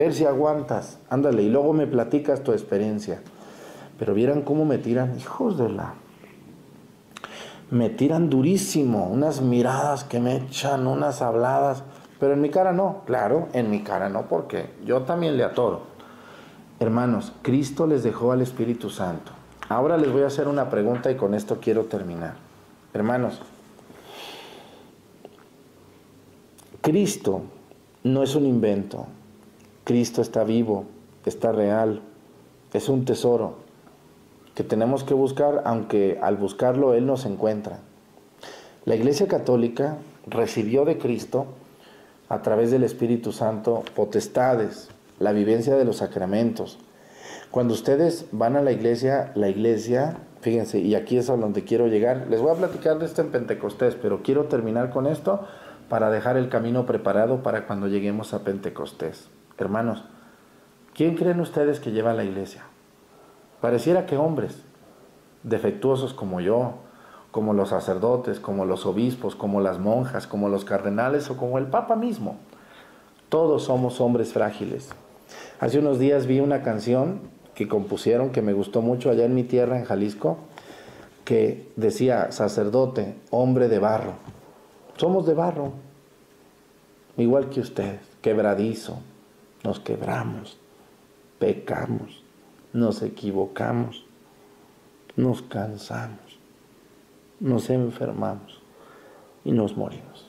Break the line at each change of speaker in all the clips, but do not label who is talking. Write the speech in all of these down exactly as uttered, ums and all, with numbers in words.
ver si aguantas, ándale, y luego me platicas tu experiencia. Pero vieran cómo me tiran, hijos de la... Me tiran durísimo, unas miradas que me echan, unas habladas, pero en mi cara no, claro, en mi cara no, porque yo también le atoro. Hermanos, Cristo les dejó al Espíritu Santo. Ahora les voy a hacer una pregunta y con esto quiero terminar. Hermanos, Cristo no es un invento. Cristo está vivo, está real, es un tesoro que tenemos que buscar, aunque al buscarlo Él nos encuentra. La Iglesia Católica recibió de Cristo, a través del Espíritu Santo, potestades, la vivencia de los sacramentos. Cuando ustedes van a la iglesia, la iglesia, fíjense, y aquí es a donde quiero llegar, les voy a platicar de esto en Pentecostés, pero quiero terminar con esto para dejar el camino preparado para cuando lleguemos a Pentecostés. Hermanos, ¿quién creen ustedes que lleva a la iglesia? Pareciera que hombres, defectuosos como yo, como los sacerdotes, como los obispos, como las monjas, como los cardenales o como el Papa mismo. Todos somos hombres frágiles. Hace unos días vi una canción que compusieron que me gustó mucho allá en mi tierra, en Jalisco, que decía: sacerdote, hombre de barro. Somos de barro, igual que ustedes, quebradizo. Nos quebramos, pecamos, nos equivocamos, nos cansamos, nos enfermamos y nos morimos.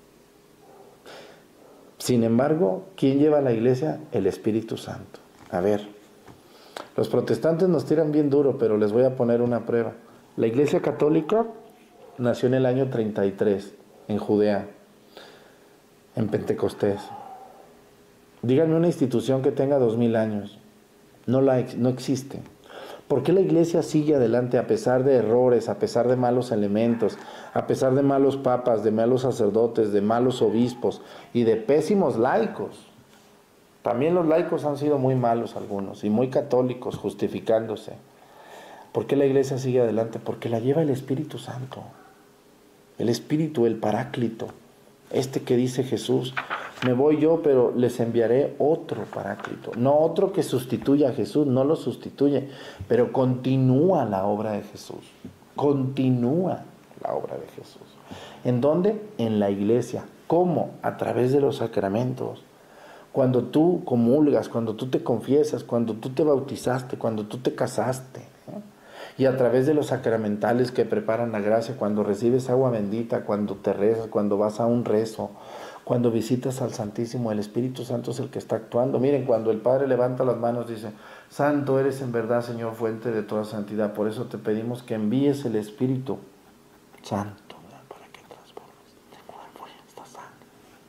Sin embargo, ¿quién lleva a la iglesia? El Espíritu Santo. A ver, los protestantes nos tiran bien duro, pero les voy a poner una prueba. La Iglesia Católica nació en el año treinta y tres, en Judea, en Pentecostés. Díganme una institución que tenga dos mil años. No, la, no existe. ¿Por qué la iglesia sigue adelante a pesar de errores, a pesar de malos elementos, a pesar de malos papas, de malos sacerdotes, de malos obispos y de pésimos laicos? También los laicos han sido muy malos algunos y muy católicos, justificándose. ¿Por qué la iglesia sigue adelante? Porque la lleva el Espíritu Santo. El Espíritu, el Paráclito. Este que dice Jesús: me voy yo, pero les enviaré otro Paráclito. No otro que sustituya a Jesús, no lo sustituye, pero continúa la obra de Jesús. Continúa la obra de Jesús. ¿En dónde? En la iglesia. ¿Cómo? A través de los sacramentos. Cuando tú comulgas, cuando tú te confiesas, cuando tú te bautizaste, cuando tú te casaste, ¿eh? Y a través de los sacramentales que preparan la gracia, cuando recibes agua bendita, cuando te rezas, cuando vas a un rezo, cuando visitas al Santísimo, el Espíritu Santo es el que está actuando. Miren, cuando el Padre levanta las manos, dice: Santo eres en verdad, Señor, fuente de toda santidad. Por eso te pedimos que envíes el Espíritu Santo, ¿verdad?, para que transformes el cuerpo y esta sangre.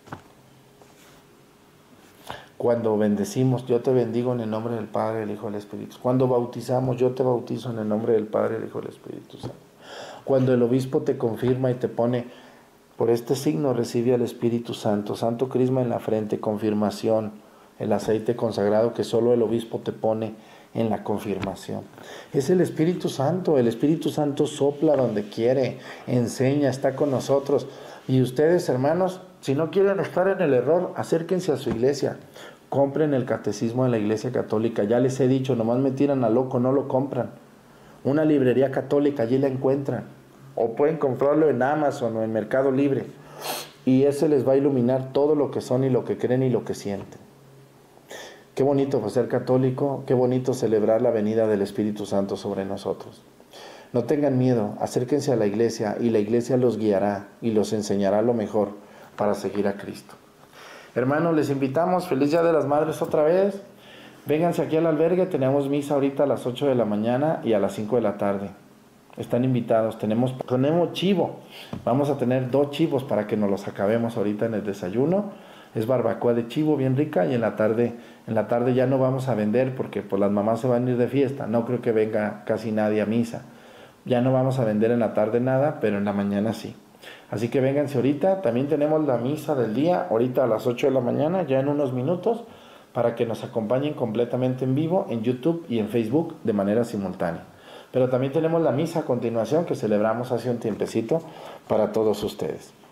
Cuando bendecimos, yo te bendigo en el nombre del Padre, del Hijo y del Espíritu. Cuando bautizamos, yo te bautizo en el nombre del Padre, del Hijo y del Espíritu Santo. Cuando el obispo te confirma y te pone: por este signo recibe al Espíritu Santo, santo crisma en la frente, confirmación, el aceite consagrado que solo el obispo te pone en la confirmación. Es el Espíritu Santo. El Espíritu Santo sopla donde quiere, enseña, está con nosotros. Y ustedes, hermanos, si no quieren estar en el error, acérquense a su iglesia. Compren el catecismo de la Iglesia Católica. Ya les he dicho, nomás me tiran a loco, no lo compran. Una librería católica, allí la encuentran. O pueden comprarlo en Amazon o en Mercado Libre. Y ese les va a iluminar todo lo que son y lo que creen y lo que sienten. Qué bonito pues ser católico, qué bonito celebrar la venida del Espíritu Santo sobre nosotros. No tengan miedo, acérquense a la iglesia y la iglesia los guiará y los enseñará lo mejor para seguir a Cristo. Hermanos, les invitamos, feliz Día de las Madres otra vez. Vénganse aquí al albergue, tenemos misa ahorita a las ocho de la mañana y a las cinco de la tarde. Están invitados, tenemos, tenemos chivo, vamos a tener dos chivos para que nos los acabemos ahorita en el desayuno. Es barbacoa de chivo bien rica y en la tarde, en la tarde ya no vamos a vender porque pues las mamás se van a ir de fiesta, no creo que venga casi nadie a misa. Ya no vamos a vender en la tarde nada, pero en la mañana sí. Así que vénganse ahorita, también tenemos la misa del día, ahorita a las ocho de la mañana, ya en unos minutos, para que nos acompañen completamente en vivo en YouTube y en Facebook de manera simultánea. Pero también tenemos la misa a continuación que celebramos hace un tiempecito para todos ustedes.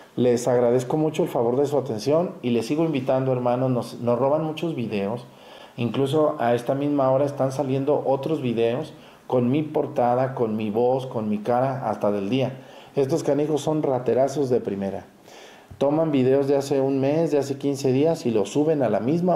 Les agradezco mucho el favor de su atención y les sigo invitando, hermanos. Nos, nos roban muchos videos. Incluso a esta misma hora están saliendo otros videos con mi portada, con mi voz, con mi cara, hasta del día. Estos canijos son raterazos de primera. Toman videos de hace un mes, de hace quince días y los suben a la misma